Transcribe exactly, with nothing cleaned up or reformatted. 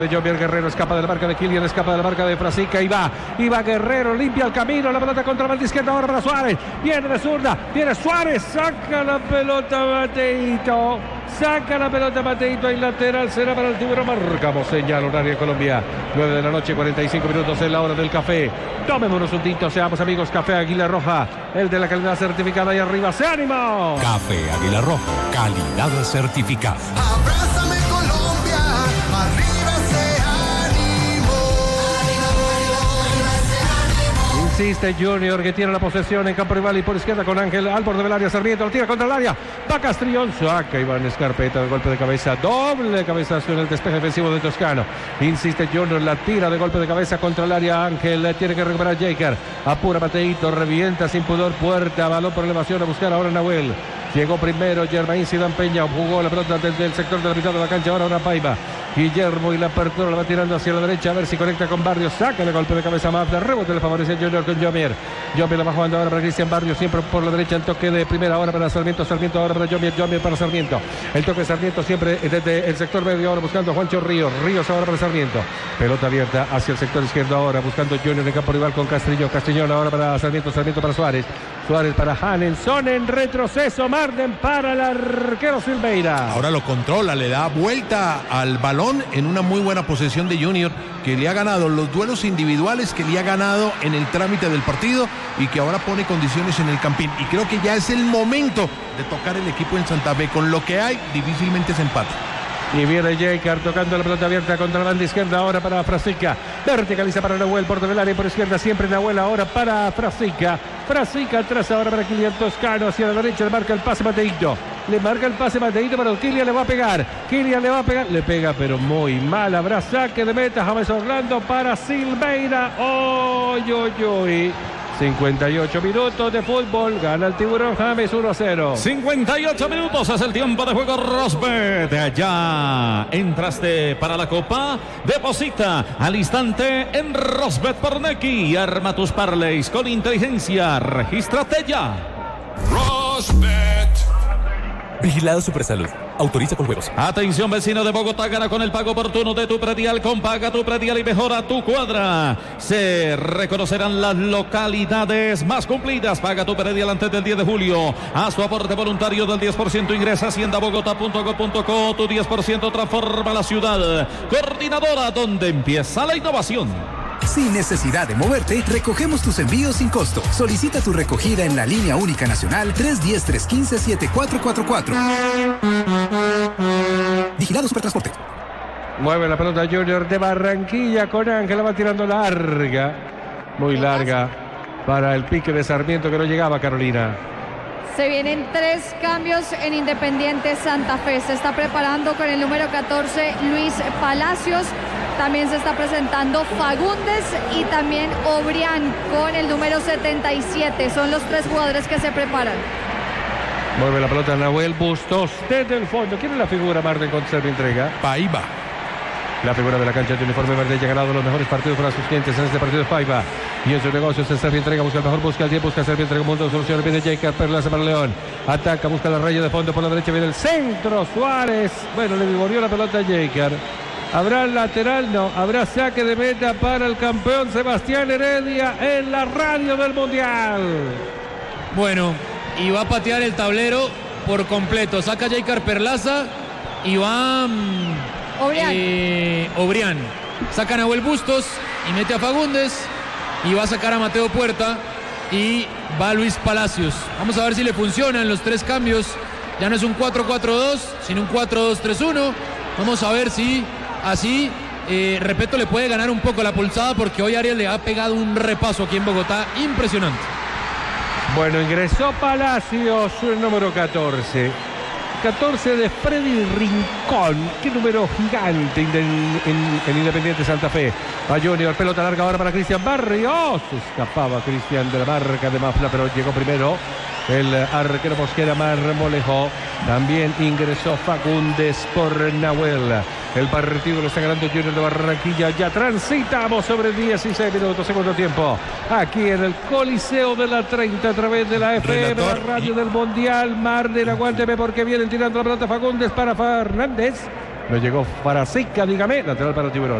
Jovier Guerrero escapa de la marca de Kylian, escapa de la marca de Frasica y va, y va Guerrero, limpia el camino, la pelota contra la banda izquierda ahora para Suárez, viene de zurda, viene Suárez, saca la pelota Mateito, saca la pelota Mateito, en lateral será para el Tiburón, marcamos señal horaria Colombia, nueve de la noche, cuarenta y cinco minutos en la hora del café, tomémonos un tinto, seamos amigos, Café Águila Roja, el de la calidad certificada, ahí arriba, ¡se ánimo! Café Águila Roja, calidad certificada. Abrázame Colombia, arriba se ánimo. Insiste Junior, que tiene la posesión en campo rival y por izquierda con Ángel al borde del área, Sarmiento lo tira contra el área, va Castrillón, saca Iván Escarpeta de golpe de cabeza, doble cabezazo en el despeje defensivo de Toscano. Insiste Junior, la tira de golpe de cabeza contra el área, Ángel tiene que recuperar Jaker, apura Mateito, revienta sin pudor Puerta, balón por elevación a buscar ahora Nahuel. Llegó primero Germain Zidane Peña, jugó la pelota desde el sector de la mitad de la cancha, ahora una Paiva. Guillermo y la apertura la va tirando hacia la derecha, a ver si conecta con Barrios, saca el golpe de cabeza más de rebote, le favorece Junior con Jomier. Jomier la va jugando ahora para Cristian Barrios, siempre por la derecha el toque de primera, ahora para Sarmiento, Sarmiento ahora para Jomier, Jomier para Sarmiento. El toque de Sarmiento siempre desde el sector medio, ahora buscando a Juancho Ríos, Ríos ahora para Sarmiento. Pelota abierta hacia el sector izquierdo ahora, buscando Junior en campo rival con Castrillón, Castrillón ahora para Sarmiento, Sarmiento para Suárez. Suárez para Hanenson en retroceso, Marden para el arquero Silveira. Ahora lo controla, le da vuelta al balón en una muy buena posesión de Junior, que le ha ganado los duelos individuales, que le ha ganado en el trámite del partido y que ahora pone condiciones en el campín. Y creo que ya es el momento de tocar el equipo en Santa Fe. Con lo que hay, difícilmente se empata. Y viene Jaker tocando la pelota abierta contra la banda izquierda ahora para Frasica. Verticaliza para Nahuel por del área y por izquierda siempre Nahuel ahora para Frasica. Frasica atrás ahora para Kylian Toscano hacia la derecha, le marca el pase Mateito. Le marca el pase Mateito, pero Kylian le va a pegar. Kylian le va a pegar, le pega pero muy mal. Habrá saque de meta, James Orlando para Silveira. ¡Oy, oy, oy! cincuenta y ocho minutos de fútbol, gana el Tiburón James uno a cero. cincuenta y ocho minutos es el tiempo de juego. Rosbet, ya entraste para la copa, deposita al instante en Rosbet por Nequi, arma tus parlays con inteligencia, regístrate ya. Rosbet. Vigilado Supersalud. Autoriza con juegos. Atención, vecino de Bogotá, gana con el pago oportuno de tu predial. Con Paga tu predial y mejora tu cuadra. Se reconocerán las localidades más cumplidas. Paga tu predial antes del diez de julio. Haz tu aporte voluntario del diez por ciento. Ingresa a hacienda bogotá punto go punto co. Tu diez por ciento transforma la ciudad. Coordinadora, donde empieza la innovación. Sin necesidad de moverte, recogemos tus envíos sin costo. Solicita tu recogida en la línea única nacional tres uno cero, tres uno cinco, siete cuatro cuatro cuatro. Vigilado Supertransporte. Mueve la pelota Junior de Barranquilla con Ángel, la va tirando larga, muy larga, para el pique de Sarmiento que no llegaba, Carolina. Se vienen tres cambios en Independiente Santa Fe. Se está preparando con el número catorce Luis Palacios. También se está presentando Fagundes y también Obrián con el número setenta y siete. Son los tres jugadores que se preparan. Mueve la pelota Nahuel Bustos desde el fondo. ¿Quién es la figura, Marden, con Sergio Entrega? Paiva. La figura de la cancha de uniforme verde, ha ganado los mejores partidos para sus clientes en este partido es Paiva. Y en sus negocios el Sergio Entrega, busca el mejor, busca el tiempo, busca Sergio Entrega, un mundo de soluciones, viene Jaker, Perlaza para León. Ataca, busca la raya de fondo por la derecha, viene el centro, Suárez. Bueno, le vivoreó la pelota a Jaker. ¿Habrá lateral? No. ¿Habrá saque de meta para el campeón Sebastián Heredia en la radio del Mundial? Bueno, y va a patear el tablero por completo. Saca Jaker Perlaza y va... Obrián. Eh, Obrián. Saca a Nahuel Bustos y mete a Fagundes. Y va a sacar a Mateo Puerta. Y va Luis Palacios. Vamos a ver si le funcionan los tres cambios. Ya no es un cuatro cuatro dos, sino un cuatro dos tres uno. Vamos a ver si así, eh, Repeto, le puede ganar un poco la pulsada, porque hoy Ariel le ha pegado un repaso aquí en Bogotá impresionante. Bueno, ingresó Palacios, el número catorce. catorce de Freddy Rincón. Qué número gigante en, en, en Independiente Santa Fe. A Junior, pelota larga ahora para Cristian Barrios. Escapaba Cristian de la marca de Mafla, pero llegó primero el arquero Mosquera, marmolejó. También ingresó Fagundes por Nahuel. El partido lo está ganando Junior de Barranquilla. Ya transitamos sobre dieciséis minutos, segundo tiempo. Aquí en el Coliseo de la treinta, a través de la F M, la radio del Mundial. Marden, aguánteme porque vienen tirando la pelota Fagundes para Fernández. No llegó Farasica, dígame, lateral para Tiburón.